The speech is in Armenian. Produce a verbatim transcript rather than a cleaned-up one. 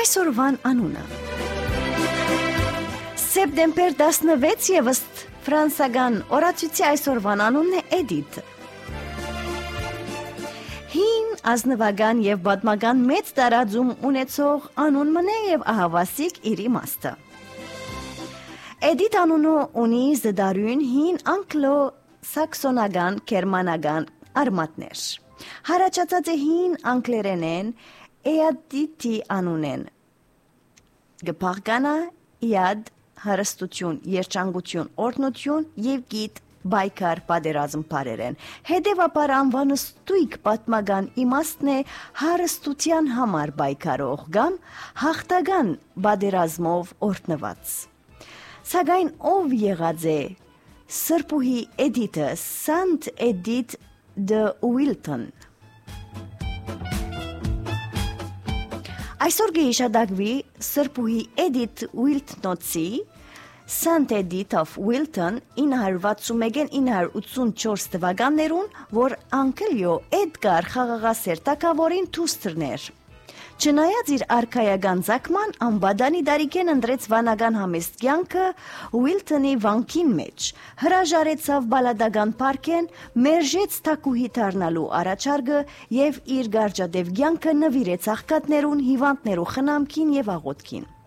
Այսօրվան անունը Սեպտեմբեր տասնվեց եւ ըստ ֆրանսական օրացույցի այսօրվան անունն է Էդիթ։ Հին ազնվական եւ պատմական մեծ տարածում ունեցող անուն մնե եւ ահավասիկ իր իմաստը։ Էդիթ անունը ունի զդարուն հին անգլո-սաքսոնական գերմանական արմատներ։ Հարաճած է հին անգլերենեն Էադիթի անունեն։ Գփաղկանա իադ հարստություն, երջանկություն, օրհնություն եւ գիտ բայկար պատերազմ բարերեն։ Հետևաբար անվանը ստույգ պատմական իմաստն է հարստության համար բայկարող կամ հաղթական պատերազմով օրհնված։ Սակայն ով եղած է Սրբուհի Էդիթը, Սանտ Էդիթ դը Ուիլտոն։ Այսօր գիշադակվի Սրբուհի Էդիթ Ուիլտնոցի Saint Edith of Wilton ինը վաթսունմեկ ինը ութսունչորս թվականներուն, որ անկլյո Էդգար խաղաղասեր տակավորին թուստրներ։ Չնայած իր արքայական ցակման անբադանի դարիքեն ընտրեց վանական համեստ կյանքը Ուիլտոնի վանքին մեջ, հրաժարեցավ բալադական պարկեն, մերժեց թակուհի դառնալու առաջարկը եւ իր գարջադեվ կյանքը նվիրեց աղքատներուն, հիվանդներու խնամքին եւ աղոթքին։